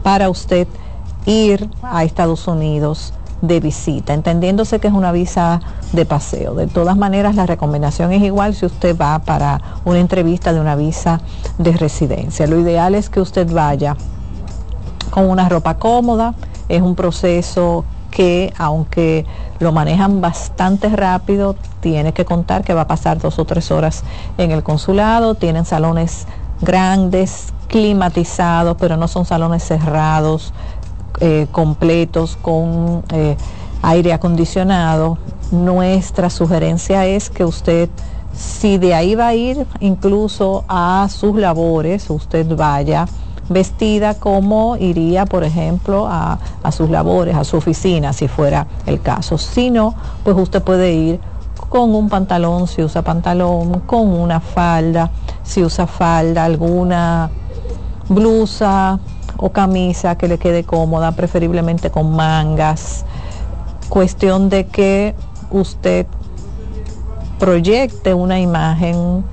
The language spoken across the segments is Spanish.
para usted ir a Estados Unidos de visita, entendiéndose que es una visa de paseo. De todas maneras, la recomendación es igual si usted va para una entrevista de una visa de residencia. Lo ideal es que usted vaya con una ropa cómoda. Es un proceso que, aunque lo manejan bastante rápido, tiene que contar que va a pasar 2 o 3 horas en el consulado. Tienen salones grandes, climatizados, pero no son salones cerrados, completos con aire acondicionado. Nuestra sugerencia es que usted, si de ahí va a ir incluso a sus labores, usted vaya vestida como iría, por ejemplo, a sus labores, a su oficina, si fuera el caso. Si no, pues usted puede ir con un pantalón, si usa pantalón, con una falda, si usa falda, alguna blusa o camisa que le quede cómoda, preferiblemente con mangas. Cuestión de que usted proyecte una imagen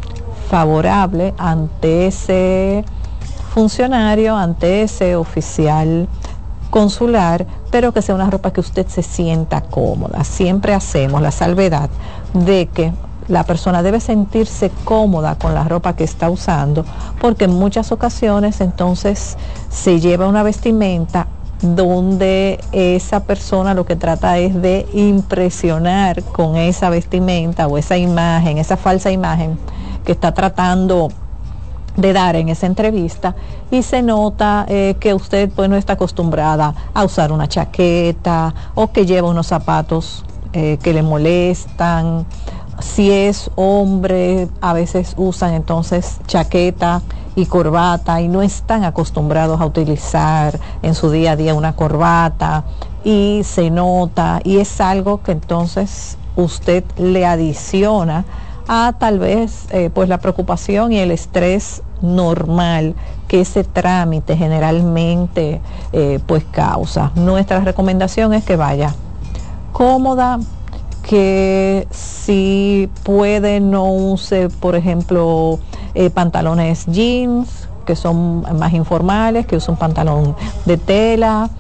favorable ante ese funcionario, ante ese oficial consular, pero que sea una ropa que usted se sienta cómoda. Siempre hacemos la salvedad de que la persona debe sentirse cómoda con la ropa que está usando, porque en muchas ocasiones entonces se lleva una vestimenta donde esa persona lo que trata es de impresionar con esa vestimenta o esa imagen, esa falsa imagen que está tratando de dar en esa entrevista, y se nota que usted pues no está acostumbrada a usar una chaqueta o que lleva unos zapatos que le molestan. Si es hombre, a veces usan entonces chaqueta y corbata y no están acostumbrados a utilizar en su día a día una corbata, y se nota, y es algo que entonces usted le adiciona a tal vez pues la preocupación y el estrés normal que ese trámite generalmente pues causa. Nuestra recomendación es que vaya cómoda, que si puede no use, por ejemplo, pantalones jeans, que son más informales, que use un pantalón de tela,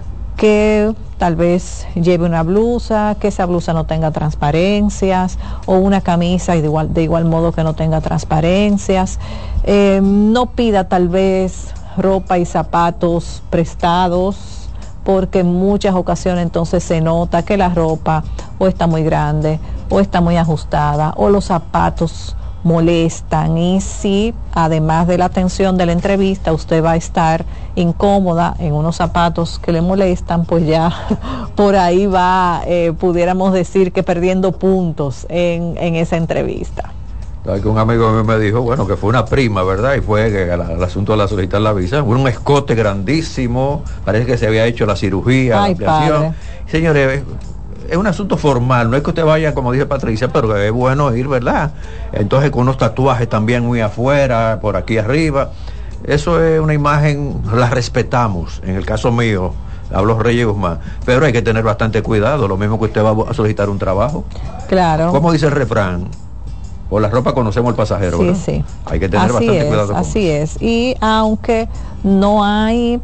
que tal vez lleve una blusa, que esa blusa no tenga transparencias, o una camisa y de igual modo que no tenga transparencias. No pida tal vez ropa y zapatos prestados, porque en muchas ocasiones entonces se nota que la ropa o está muy grande o está muy ajustada o los zapatos molestan, y si además de la atención de la entrevista usted va a estar incómoda en unos zapatos que le molestan, pues ya por ahí va, pudiéramos decir que perdiendo puntos en esa entrevista. Que un amigo mío me dijo, bueno, que fue una prima, ¿verdad? Y fue que el asunto de la solicitar la visa, un escote grandísimo, parece que se había hecho la cirugía, la ampliación. Señores, es un asunto formal, no es que usted vaya, como dice Patricia, pero es bueno ir, ¿verdad? Entonces con unos tatuajes también muy afuera, por aquí arriba. Eso es una imagen, la respetamos, en el caso mío, hablo Reyes Guzmán, pero hay que tener bastante cuidado, lo mismo que usted va a solicitar un trabajo. Claro. ¿Cómo dice el refrán? Por la ropa conocemos al pasajero, ¿verdad? Sí, sí. Hay que tener bastante cuidado con eso. Así es. Y aunque no hay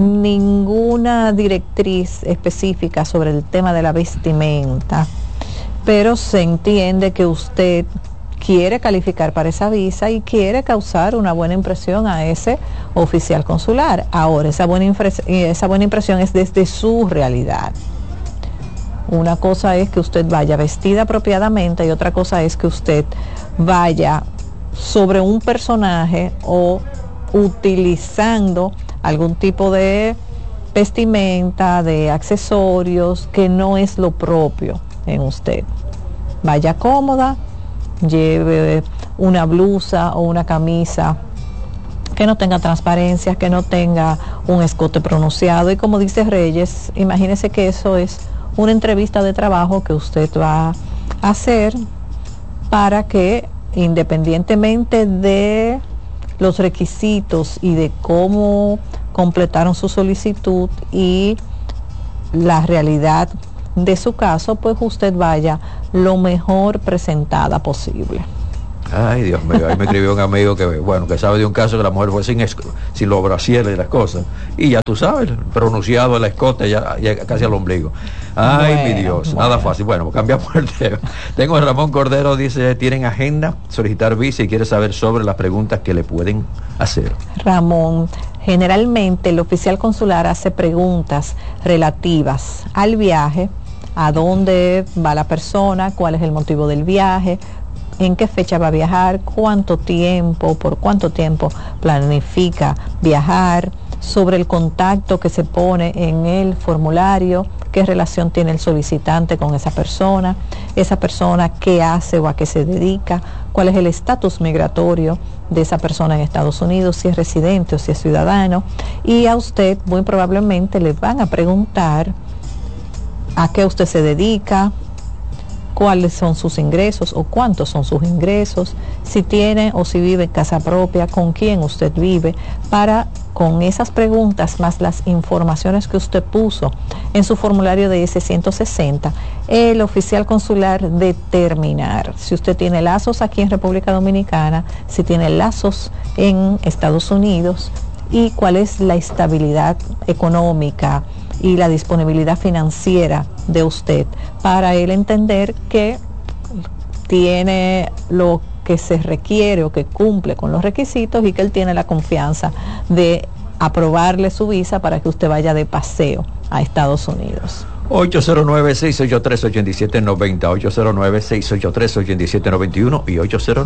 ninguna directriz específica sobre el tema de la vestimenta, pero se entiende que usted quiere calificar para esa visa y quiere causar una buena impresión a ese oficial consular. Ahora, esa buena impresión es desde su realidad. Una cosa es que usted vaya vestida apropiadamente y otra cosa es que usted vaya sobre un personaje o utilizando algún tipo de vestimenta, de accesorios que no es lo propio en usted. Vaya cómoda, lleve una blusa o una camisa que no tenga transparencias, que no tenga un escote pronunciado, y como dice Reyes, imagínese que eso es una entrevista de trabajo que usted va a hacer para que, independientemente de los requisitos y de cómo completaron su solicitud y la realidad de su caso, pues usted vaya lo mejor presentada posible. Ay, Dios mío, ahí me escribió un amigo que, bueno, que sabe de un caso que la mujer fue sin los brasieres y las cosas. Y ya tú sabes, pronunciado el escote ya casi al ombligo. Ay, mi Dios, nada fácil. Bueno, cambiamos el tema. Tengo a Ramón Cordero, dice, ¿tienen agenda? Solicitar visa y quiere saber sobre las preguntas que le pueden hacer. Ramón, generalmente el oficial consular hace preguntas relativas al viaje, a dónde va la persona, cuál es el motivo del viaje, en qué fecha va a viajar, cuánto tiempo, por cuánto tiempo planifica viajar, sobre el contacto que se pone en el formulario, qué relación tiene el solicitante con esa persona qué hace o a qué se dedica, cuál es el estatus migratorio de esa persona en Estados Unidos, si es residente o si es ciudadano, y a usted muy probablemente le van a preguntar a qué usted se dedica, cuáles son sus ingresos o cuántos son sus ingresos, si tiene o si vive en casa propia, con quién usted vive, para con esas preguntas más las informaciones que usted puso en su formulario de S-160, el oficial consular determinar si usted tiene lazos aquí en República Dominicana, si tiene lazos en Estados Unidos y cuál es la estabilidad económica y la disponibilidad financiera de usted, para él entender que tiene lo que se requiere o que cumple con los requisitos y que él tiene la confianza de aprobarle su visa para que usted vaya de paseo a Estados Unidos. 809-683-8790, 809-683-8791 y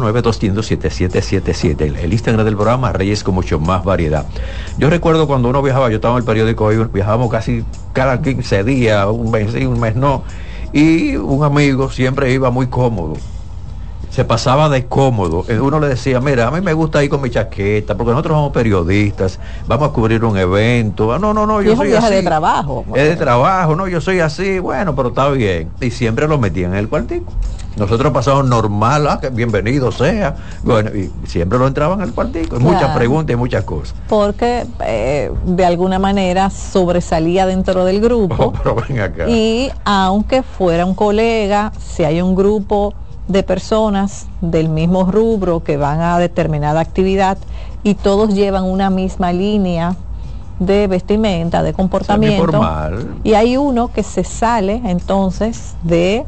809-200-7777. El Instagram del programa Reyes con mucho más variedad. Yo recuerdo cuando uno viajaba, yo estaba en el periódico, viajábamos casi cada 15 días, un mes sí, un mes no, y un amigo siempre iba muy cómodo. Se pasaba de cómodo. Uno le decía, mira, a mí me gusta ir con mi chaqueta, porque nosotros somos periodistas, vamos a cubrir un evento. No, yo soy así. De trabajo. Es de trabajo, no, yo soy así, bueno, pero está bien. Y siempre lo metían en el cuartico. Nosotros pasamos normal, que bienvenido sea. Bueno, y siempre lo entraban en el cuartico. Claro. Muchas preguntas y muchas cosas. Porque de alguna manera sobresalía dentro del grupo. Pero ven acá. Y aunque fuera un colega, si hay un grupo de personas del mismo rubro que van a determinada actividad y todos llevan una misma línea de vestimenta, de comportamiento, y hay uno que se sale entonces de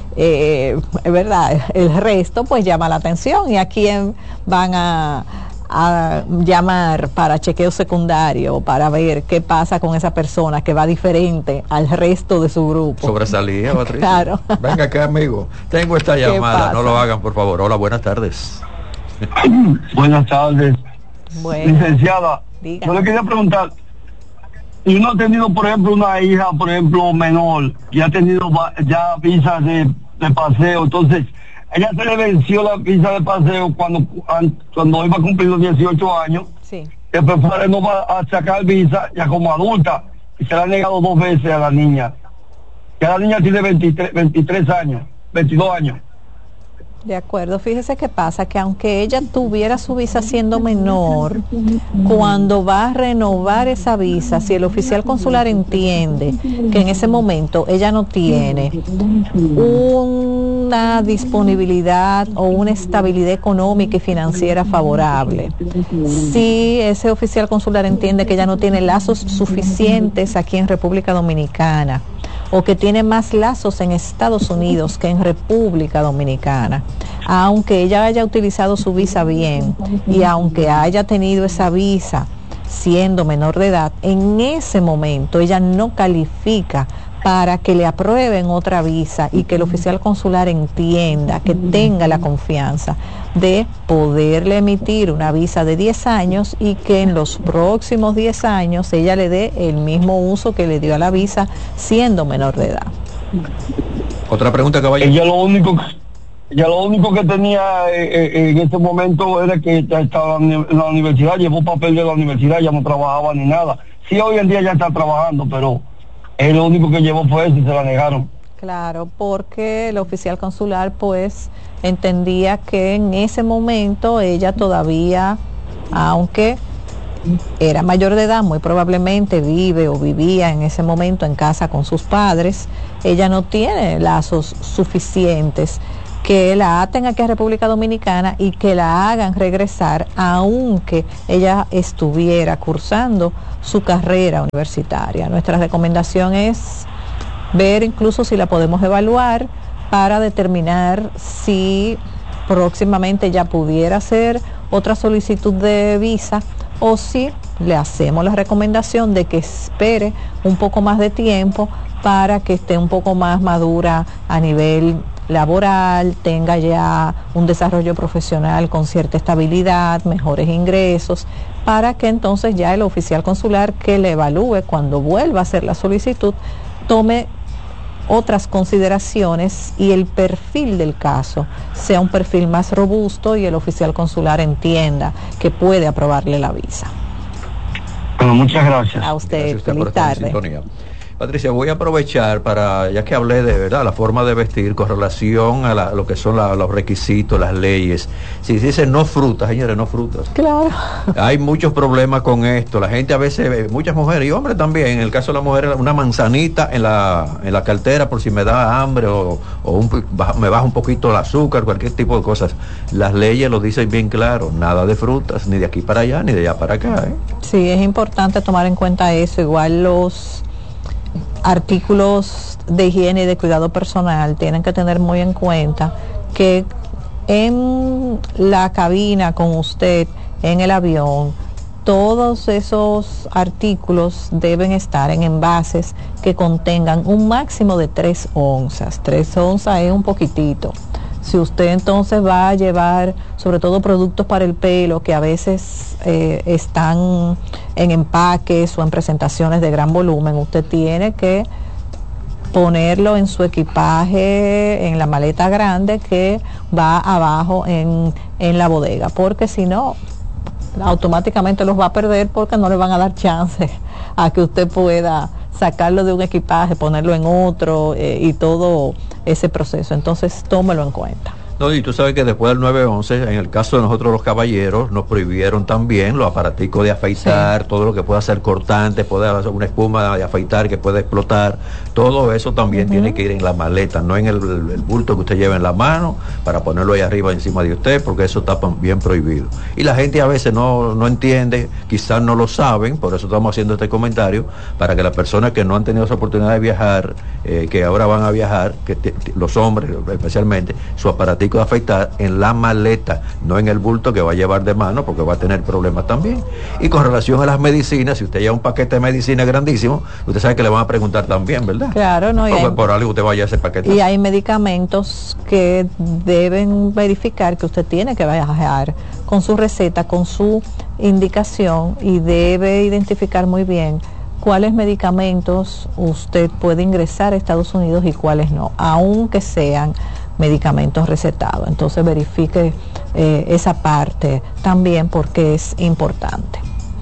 verdad, el resto pues llama la atención, y a quién van a llamar para chequeo secundario, para ver qué pasa con esa persona que va diferente al resto de su grupo. Sobresalía, Patricia. Claro. Venga acá, amigo. Tengo esta llamada, no lo hagan, por favor. Hola, buenas tardes. Buenas tardes. Bueno, licenciada, dígame. Yo le quería preguntar, y uno ha tenido, por ejemplo, una hija, por ejemplo, menor, que ha tenido ya visa de paseo, entonces ella se le venció la visa de paseo cuando iba a cumplir los 18 años. Sí. Después fue no va a sacar visa ya como adulta, y se le ha negado 2 veces a la niña. Ya la niña tiene 23 años, 22 años. De acuerdo, fíjese qué pasa, que aunque ella tuviera su visa siendo menor, cuando va a renovar esa visa, si el oficial consular entiende que en ese momento ella no tiene una disponibilidad o una estabilidad económica y financiera favorable, si ese oficial consular entiende que ella no tiene lazos suficientes aquí en República Dominicana, o que tiene más lazos en Estados Unidos que en República Dominicana, aunque ella haya utilizado su visa bien y aunque haya tenido esa visa siendo menor de edad, en ese momento ella no califica para que le aprueben otra visa y que el oficial consular entienda, que tenga la confianza de poderle emitir una visa de 10 años y que en los próximos 10 años ella le dé el mismo uso que le dio a la visa siendo menor de edad. Otra pregunta, caballero. Ella lo único que tenía en ese momento era que ya estaba en la universidad, llevó papel de la universidad, ya no trabajaba ni nada. Sí, hoy en día ya está trabajando, pero lo único que llevó fue eso y se la negaron. Claro, porque el oficial consular pues entendía que en ese momento ella todavía, aunque era mayor de edad, muy probablemente vive o vivía en ese momento en casa con sus padres, ella no tiene lazos suficientes que la aten aquí a República Dominicana y que la hagan regresar aunque ella estuviera cursando su carrera universitaria. Nuestra recomendación es ver incluso si la podemos evaluar para determinar si próximamente ya pudiera hacer otra solicitud de visa o si le hacemos la recomendación de que espere un poco más de tiempo para que esté un poco más madura a nivel laboral, tenga ya un desarrollo profesional con cierta estabilidad, mejores ingresos, para que entonces ya el oficial consular que le evalúe cuando vuelva a hacer la solicitud tome otras consideraciones y el perfil del caso sea un perfil más robusto y el oficial consular entienda que puede aprobarle la visa. Bueno, muchas gracias. A usted, feliz tarde. Patricia, voy a aprovechar para, ya que hablé de verdad la forma de vestir con relación a lo que son los requisitos, las leyes. Si dice no frutas, señores, no frutas. Claro. Hay muchos problemas con esto. La gente a veces, muchas mujeres y hombres también, en el caso de la mujer, una manzanita en la cartera por si me da hambre o me baja un poquito el azúcar, cualquier tipo de cosas. Las leyes lo dicen bien claro, nada de frutas, ni de aquí para allá, ni de allá para acá. Sí, es importante tomar en cuenta eso. Igual los artículos de higiene y de cuidado personal tienen que tener muy en cuenta que en la cabina con usted, en el avión, todos esos artículos deben estar en envases que contengan un máximo de 3 onzas. 3 onzas es un poquitito. Si usted entonces va a llevar sobre todo productos para el pelo que a veces están en empaques o en presentaciones de gran volumen, usted tiene que ponerlo en su equipaje, en la maleta grande que va abajo en la bodega, porque si no, automáticamente los va a perder porque no le van a dar chance a que usted pueda sacarlo de un equipaje, ponerlo en otro y todo ese proceso. Entonces, tómelo en cuenta. No, y tú sabes que después del 9/11, en el caso de nosotros los caballeros, nos prohibieron también los aparaticos de afeitar, sí, todo lo que pueda ser cortante, puede hacer una espuma de afeitar que puede explotar, todo eso también tiene que ir en la maleta, no en el bulto que usted lleva en la mano para ponerlo ahí arriba encima de usted, porque eso está bien prohibido. Y la gente a veces no entiende, quizás no lo saben, por eso estamos haciendo este comentario, para que las personas que no han tenido esa oportunidad de viajar, que ahora van a viajar, los hombres especialmente, su aparatito de afeitar en la maleta, no en el bulto que va a llevar de mano, porque va a tener problemas también. Y con relación a las medicinas, si usted lleva un paquete de medicina grandísimo, usted sabe que le van a preguntar también, ¿verdad? Claro, no. Porque por algo usted vaya a ese paquete. Y hay medicamentos que deben verificar que usted tiene que viajar con su receta, con su indicación, y debe identificar muy bien cuáles medicamentos usted puede ingresar a Estados Unidos y cuáles no, aunque sean medicamentos recetados. Entonces verifique esa parte también, porque es importante.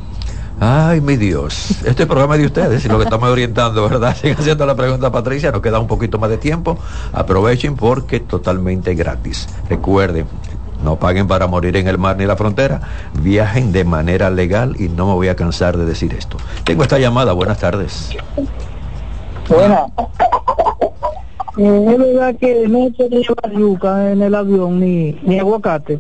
Ay, mi Dios, este programa es de ustedes y lo que estamos orientando, ¿verdad? Sigan haciendo la pregunta, Patricia, nos queda un poquito más de tiempo, aprovechen porque es totalmente gratis. Recuerden, no paguen para morir en el mar ni la frontera, viajen de manera legal y no me voy a cansar de decir esto. Tengo esta llamada, buenas tardes. Buenas. Es verdad que no se lleva yuca en el avión ni aguacate.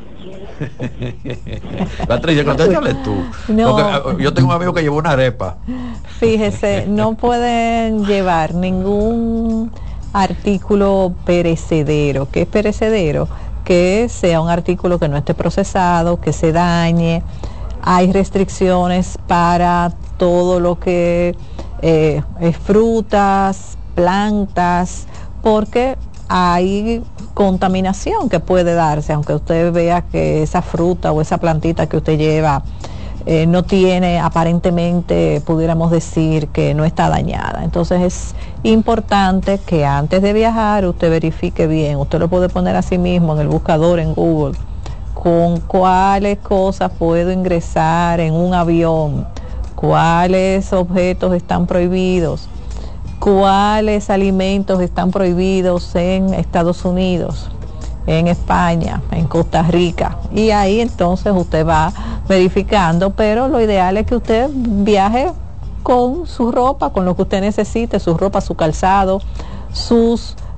Patricia, contéstale tú. No. Porque yo tengo un amigo que llevó una arepa. Fíjese, no pueden llevar ningún artículo perecedero. ¿Qué es perecedero? Que sea un artículo que no esté procesado, que se dañe. Hay restricciones para todo lo que es frutas, plantas, porque hay contaminación que puede darse, aunque usted vea que esa fruta o esa plantita que usted lleva no tiene, aparentemente pudiéramos decir que no está dañada. Entonces es importante que antes de viajar usted verifique bien. Usted lo puede poner a sí mismo en el buscador en Google, con cuáles cosas puedo ingresar en un avión, cuáles objetos están prohibidos, cuáles alimentos están prohibidos en Estados Unidos, en España, en Costa Rica, y ahí entonces usted va verificando, pero lo ideal es que usted viaje con su ropa, con lo que usted necesite, su ropa, su calzado, sus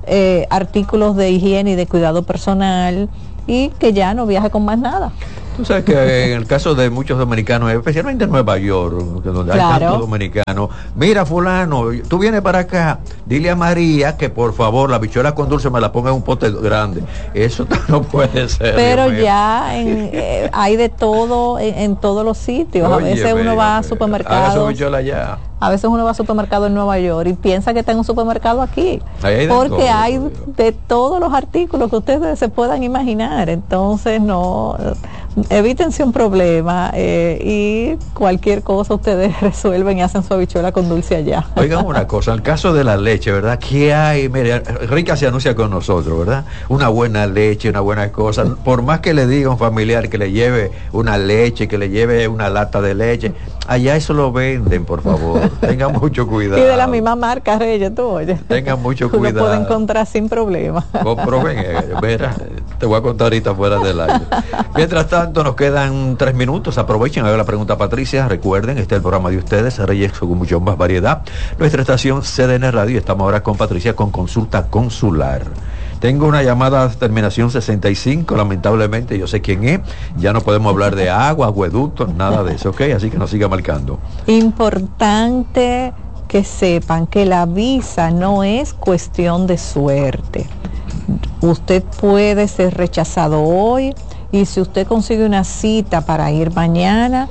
artículos de higiene y de cuidado personal, y que ya no viaje con más nada. Tú sabes que en el caso de muchos dominicanos, especialmente en Nueva York, donde hay tantos dominicanos, mira fulano, tú vienes para acá, dile a María que por favor la bichuela con dulce me la ponga en un pote grande. Eso no puede ser. Pero ya hay de todo en todos los sitios. Oye, a veces uno va a supermercados. A veces uno va a supermercado en Nueva York y piensa que está en un supermercado aquí, porque hay de todos los artículos que ustedes se puedan imaginar. Entonces no, evítense un problema, y cualquier cosa ustedes resuelven y hacen su habichuela con dulce allá. Oigan una cosa, el caso de la leche, ¿verdad? ¿Qué hay? Mire, Rica se anuncia con nosotros, ¿verdad? Una buena leche, una buena cosa. Por más que le diga a un familiar que le lleve una leche, que le lleve una lata de leche, allá eso lo venden, por favor. Tengan mucho cuidado. Y de la misma marca, Reyes, tú oye. Tengan mucho cuidado. Lo pueden encontrar sin problema. Comprueben, mira, te voy a contar ahorita fuera del aire. Mientras tanto, nos quedan 3 minutos. Aprovechen, hagan la pregunta a Patricia. Recuerden, este es el programa de ustedes, Reyes con mucho más variedad. Nuestra estación CDN Radio. Estamos ahora con Patricia con consulta consular. Tengo una llamada terminación 65, lamentablemente yo sé quién es, ya no podemos hablar de agua, acueductos, nada de eso, ¿ok? Así que nos siga marcando. Importante que sepan que la visa no es cuestión de suerte. Usted puede ser rechazado hoy, y si usted consigue una cita para ir mañana,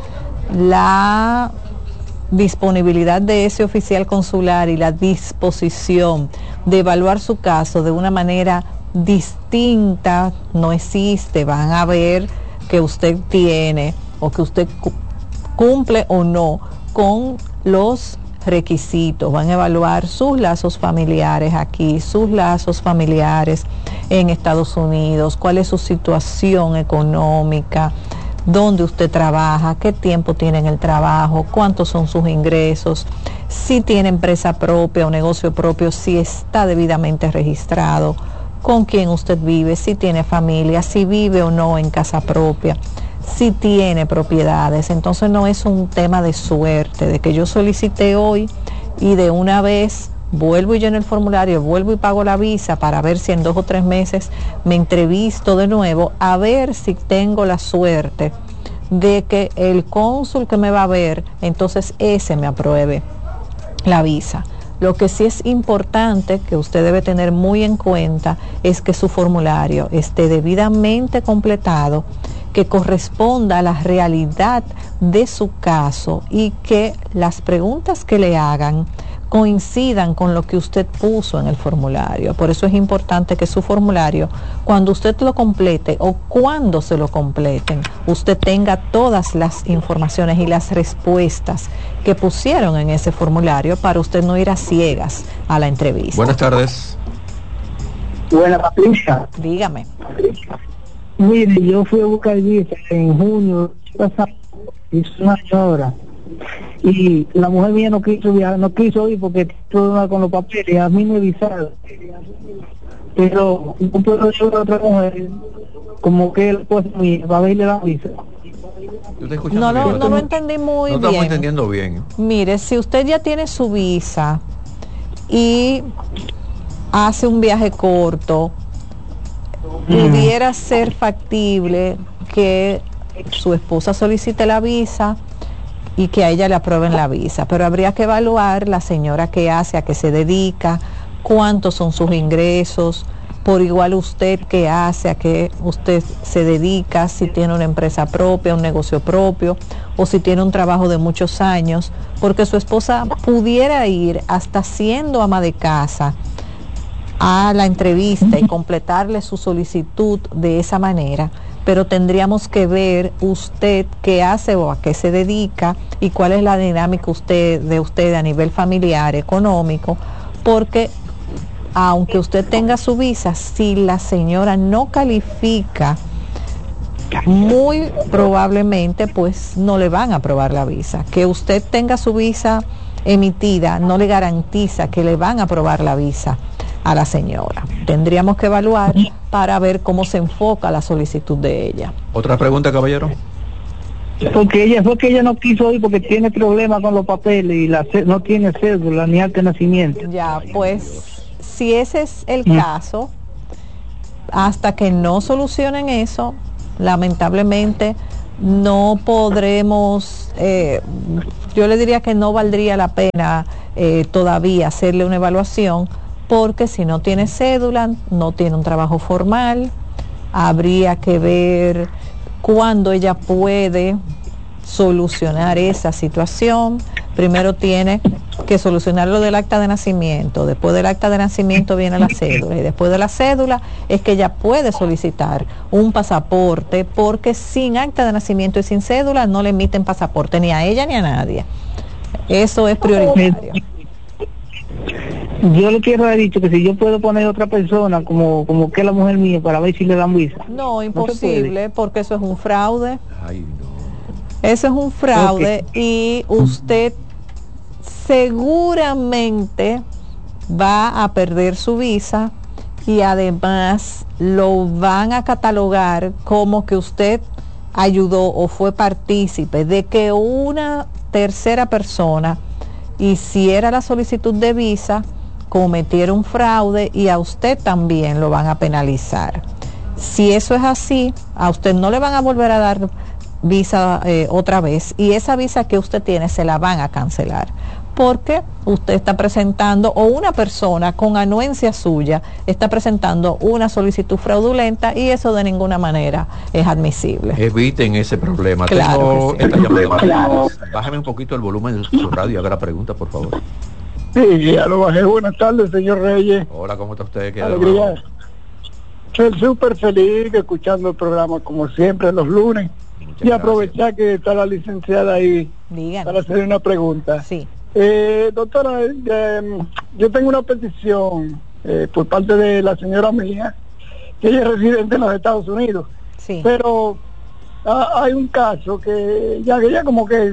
la disponibilidad de ese oficial consular y la disposición de evaluar su caso de una manera distinta no existe. Van a ver que usted tiene o que usted cumple o no con los requisitos. Van a evaluar sus lazos familiares aquí, sus lazos familiares en Estados Unidos, cuál es su situación económica, dónde usted trabaja, qué tiempo tiene en el trabajo, cuántos son sus ingresos, si tiene empresa propia o negocio propio, si está debidamente registrado, con quién usted vive, si tiene familia, si vive o no en casa propia, si tiene propiedades. Entonces no es un tema de suerte, de que yo solicité hoy y de una vez vuelvo y lleno el formulario, vuelvo y pago la visa para ver si en 2 o 3 meses me entrevisto de nuevo, a ver si tengo la suerte de que el cónsul que me va a ver, entonces ese me apruebe la visa. Lo que sí es importante, que usted debe tener muy en cuenta, es que su formulario esté debidamente completado, que corresponda a la realidad de su caso y que las preguntas que le hagan coincidan con lo que usted puso en el formulario. Por eso es importante que su formulario, cuando usted lo complete o cuando se lo completen, usted tenga todas las informaciones y las respuestas que pusieron en ese formulario para usted no ir a ciegas a la entrevista. Buenas tardes. Buenas, Patricia. Dígame. Mire, yo fui a buscar visa en junio pasado, hice un año ahora, y la mujer mía no quiso viajar, no quiso ir porque todo con los papeles, a mí me avisaron, pero no puedo llevar a otra mujer como que él pues va a verle la visa. No lo entendí muy bien. No estamos entendiendo bien. Mire, si usted ya tiene su visa y hace un viaje corto, pudiera ser factible que su esposa solicite la visa y que a ella le aprueben la visa, pero habría que evaluar la señora qué hace, a qué se dedica, cuántos son sus ingresos, por igual usted qué hace, a qué usted se dedica, si tiene una empresa propia, un negocio propio, o si tiene un trabajo de muchos años, porque su esposa pudiera ir hasta siendo ama de casa a la entrevista y completarle su solicitud de esa manera, pero tendríamos que ver usted qué hace o a qué se dedica y cuál es la dinámica de usted a nivel familiar, económico, porque aunque usted tenga su visa, si la señora no califica, muy probablemente pues no le van a aprobar la visa. Que usted tenga su visa emitida no le garantiza que le van a aprobar la visa a la señora. Tendríamos que evaluar para ver cómo se enfoca la solicitud de ella. ¿Otra pregunta, caballero? Porque ella no quiso ir porque tiene problemas con los papeles y no tiene cédula ni acta de nacimiento. Ya, pues si ese es el caso, hasta que no solucionen eso, lamentablemente no podremos, yo le diría que no valdría la pena todavía hacerle una evaluación, porque si no tiene cédula, no tiene un trabajo formal, habría que ver cuándo ella puede solucionar esa situación. Primero tiene que solucionar lo del acta de nacimiento, después del acta de nacimiento viene la cédula, y después de la cédula es que ella puede solicitar un pasaporte, porque sin acta de nacimiento y sin cédula no le emiten pasaporte ni a ella ni a nadie. Eso es prioritario. Yo le quiero haber dicho que si yo puedo poner otra persona como que es la mujer mía para ver si le dan visa. No, imposible, porque eso es un fraude. Ay, no. Eso es un fraude, y usted seguramente va a perder su visa, y además lo van a catalogar como que usted ayudó o fue partícipe de que una tercera persona hiciera la solicitud de visa, cometiera un fraude, y a usted también lo van a penalizar. Si eso es así, a usted no le van a volver a dar visa otra vez, y esa visa que usted tiene se la van a cancelar, porque usted está presentando, o una persona con anuencia suya está presentando una solicitud fraudulenta, y eso de ninguna manera es admisible. Eviten ese problema. Claro que sí. Claro. Bájame un poquito el volumen de su radio y haga la pregunta, por favor. Sí, ya lo bajé. Buenas tardes, señor Reyes. Hola, ¿cómo está usted? ¿Qué alegría? Estoy súper feliz escuchando el programa como siempre los lunes. Muchas y aprovechar que está la licenciada ahí. Díganos. Para hacer una pregunta. Sí. Doctora, yo tengo una petición por parte de la señora mía, que ella es residente en los Estados Unidos. Sí. Pero hay un caso que ella como que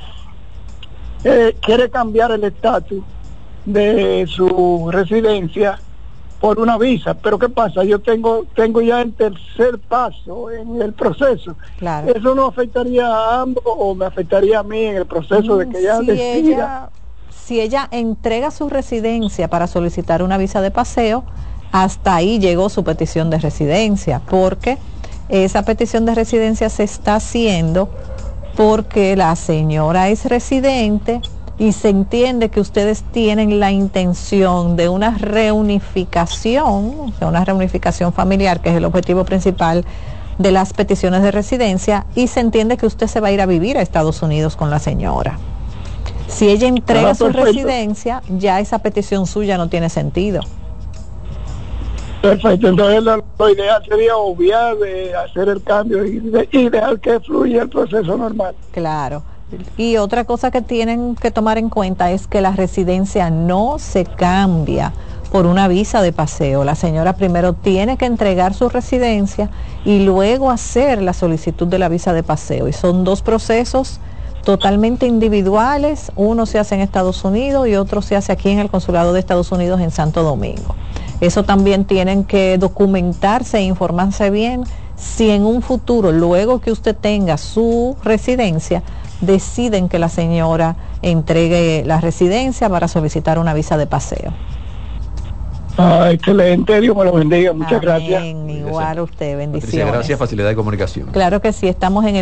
quiere cambiar el estatus de su residencia por una visa, pero ¿qué pasa? Yo tengo ya el tercer paso en el proceso. Claro. ¿Eso no afectaría a ambos o me afectaría a mí en el proceso de que ella decida? Si ella entrega su residencia para solicitar una visa de paseo, hasta ahí llegó su petición de residencia, porque esa petición de residencia se está haciendo porque la señora es residente y se entiende que ustedes tienen la intención de una reunificación, o sea, una reunificación familiar, que es el objetivo principal de las peticiones de residencia, y se entiende que usted se va a ir a vivir a Estados Unidos con la señora. Si ella entrega su residencia, ya esa petición suya no tiene sentido. Perfecto, entonces lo ideal sería obviar de hacer el cambio y dejar que fluya el proceso normal. Claro. Y otra cosa que tienen que tomar en cuenta es que la residencia no se cambia por una visa de paseo. La señora primero tiene que entregar su residencia y luego hacer la solicitud de la visa de paseo. Y son dos procesos totalmente individuales. Uno se hace en Estados Unidos y otro se hace aquí en el Consulado de Estados Unidos en Santo Domingo. Eso también tienen que documentarse e informarse bien si en un futuro, luego que usted tenga su residencia, deciden que la señora entregue la residencia para solicitar una visa de paseo. Excelente, Dios me lo bendiga, muchas gracias. Igual a usted, bendiciones. Patricia, gracias, facilidad de comunicación. Claro que sí, estamos en el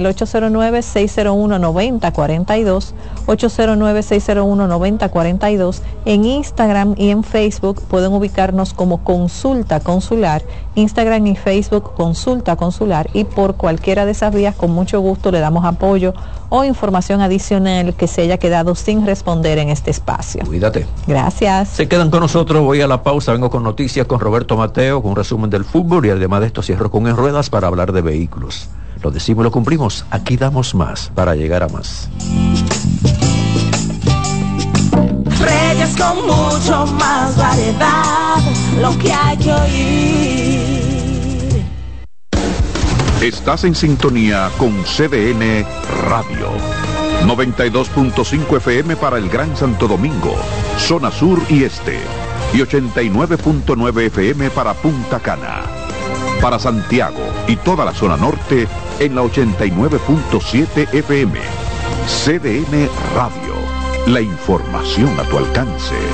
809-601-9042, 809-601-9042, en Instagram y en Facebook pueden ubicarnos como Consulta Consular, Instagram y Facebook Consulta Consular, y por cualquiera de esas vías con mucho gusto le damos apoyo o información adicional que se haya quedado sin responder en este espacio. Cuídate. Gracias. Se quedan con nosotros, voy a la pausa, vengo con noticias con Roberto Mateo, con un resumen del fútbol y además de esto cierro con En Ruedas para hablar de vehículos. Lo decimos y lo cumplimos, aquí damos más para llegar a más. Reyes con mucho más variedad, lo que hay que oír. Estás en sintonía con CDN Radio. 92.5 FM para el Gran Santo Domingo, zona sur y este. Y 89.9 FM para Punta Cana. Para Santiago y toda la zona norte en la 89.7 FM. CDN Radio. La información a tu alcance.